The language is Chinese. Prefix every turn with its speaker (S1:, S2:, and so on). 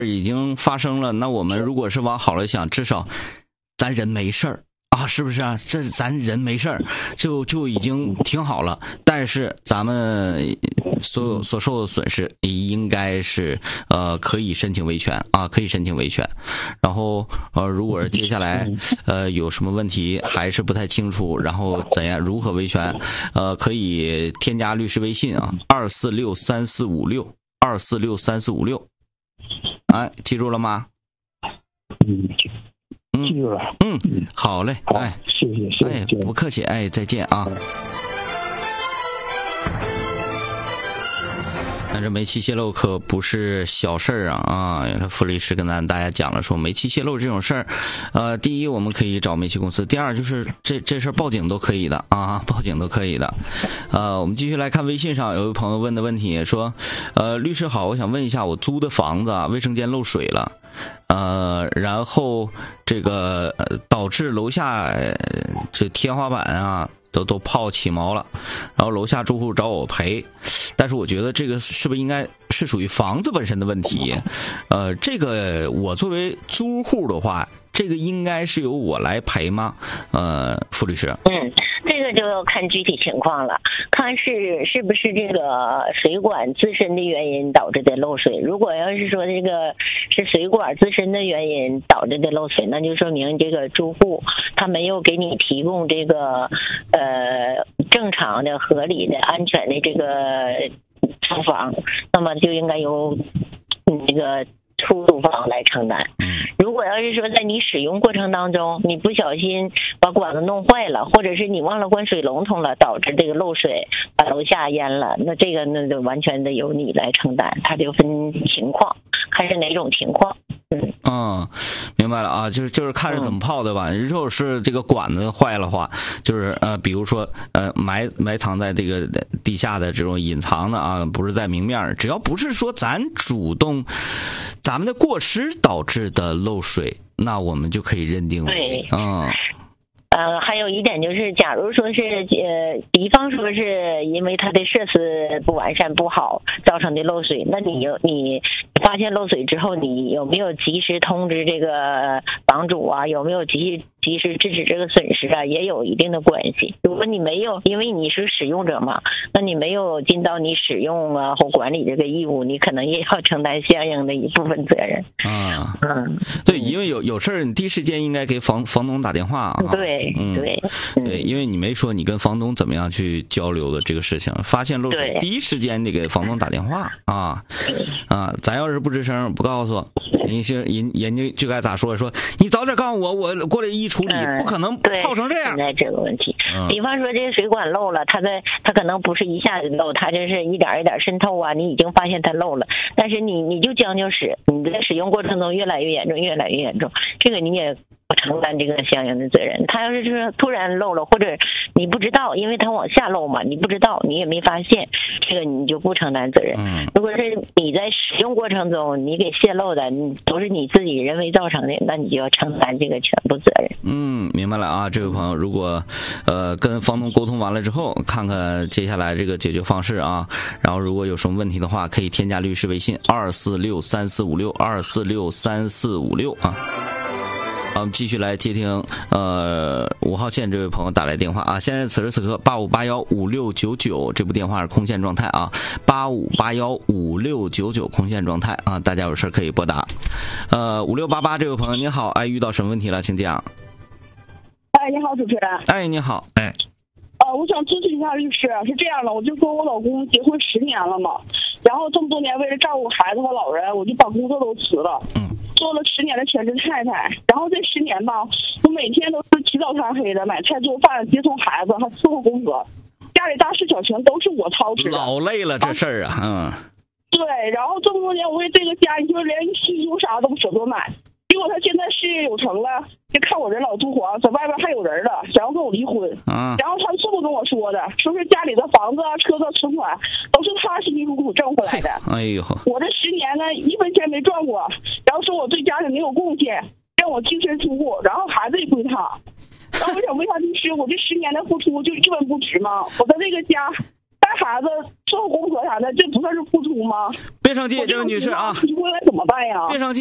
S1: 已经发生了，那我们如果是往好了想，至少咱人没事儿啊，是不是啊？这咱人没事儿，就已经挺好了。但是咱们所受的损失，应该是可以申请维权啊，可以申请维权。然后如果接下来有什么问题还是不太清楚，然后如何维权，可以添加律师微信啊，2463456，2463456。哎，记住了吗？
S2: 记住了。
S1: 好嘞。
S2: 好，
S1: 哎，
S2: 谢谢。
S1: 哎，不客气。哎，再见啊。那这煤气泄漏可不是小事儿啊！傅律师跟大家讲了，说煤气泄漏这种事儿，第一我们可以找煤气公司，第二就是这事儿报警都可以的啊，报警都可以的。我们继续来看微信上有位朋友问的问题，说，律师好，我想问一下，我租的房子啊，卫生间漏水了，然后这个导致楼下这天花板啊。都泡起毛了，然后楼下住户找我赔，但是我觉得这个是不是应该是属于房子本身的问题？这个我作为租户的话，这个应该是由我来赔吗？傅律师。
S3: 这个就要看具体情况了，看是不是这个水管自身的原因导致的漏水。如果要是说这个是水管自身的原因导致的漏水，那就说明这个住户他没有给你提供这个正常的、合理的、安全的这个租房，那么就应该由这个出租方来承担。如果要是说在你使用过程当中，你不小心把管子弄坏了，或者是你忘了关水龙头了，导致这个漏水把楼下淹了，那这个那就完全的由你来承担，它就分情况，看是哪种情况。
S1: 明白了啊，就是看是怎么泡的吧。如果是这个管子坏了话，就是比如说埋藏在这个地下的这种隐藏的啊，不是在明面，只要不是说咱主动咱们的过失导致的漏水，那我们就可以认定为
S3: 还有一点就是，假如说是比方说是因为它的设施不完善不好造成的漏水，那你发现漏水之后，你有没有及时通知这个房主啊？有没有及时制止这个损失啊？也有一定的关系。如果你没有，因为你是使用者嘛，那你没有尽到你使用啊或管理这个义务，你可能也要承担相应的一部分责任。
S1: 对，因为有事儿，你第一时间应该给房东打电话啊。
S3: 对，
S1: 因为你没说你跟房东怎么样去交流的这个事情，发现漏水第一时间得给房东打电话啊。咱要是不吱声不告诉人家就该咋说你早点告诉我过来一处理，不可能泡成这样。
S3: 现在这个问题，比方说这个水管漏了，它可能不是一下子漏，它就是一点一点渗透啊，你已经发现它漏了，但是你就将就使，你在使用过程中越来越严重，这个你也不承担这个相应的责任。他要是说突然漏了，或者你不知道，因为它往下漏嘛，你不知道，你也没发现，这个你就不承担责任。如果是你在使用过程中你给泄漏的，都是你自己人为造成的，那你就要承担这个全部责任。
S1: 明白了啊，这位朋友，如果跟房东沟通完了之后，看看接下来这个解决方式啊，然后如果有什么问题的话，可以添加律师微信2463456，2463456啊。我们继续来接听5号线这位朋友打来电话啊。现在此时此刻85815699这部电话是空线状态啊，85815699空线状态啊，大家有事可以拨打。5688这位朋友你好，遇到什么问题了，请讲。
S4: 你好，主持人。
S1: 你好。
S4: 我想咨询一下律师，是这样的，我就说我老公结婚10年了嘛，然后这么多年为了照顾孩子和老人，我就把工作都辞了，做了10年的全职太太。然后这10年吧，我每天都是起早贪黑的买菜做饭、接送孩子，还伺候公婆，家里大事小情都是我操持的，
S1: 老累了这事儿啊。
S4: 对，然后这么多年我为这个家，你说连汽油啥都不舍得买。结果他现在事业有成了，就看我人老珠黄，在外边还有人了，想要跟我离婚。然后他这么跟我说的，说是家里的房子啊、车子、存款都是他辛辛苦苦挣回来的。我这10年呢，1分钱没赚过，然后说我对家里没有贡献，让我净身出户，然后孩子也归他。然后我想问一下律师，我这10年的付出就一文不值吗？我在这个家，但孩子伺候公婆啥的，这不算是付出吗？
S1: 别生气，这位女士啊，
S4: 应该怎么办呀？
S1: 别生气。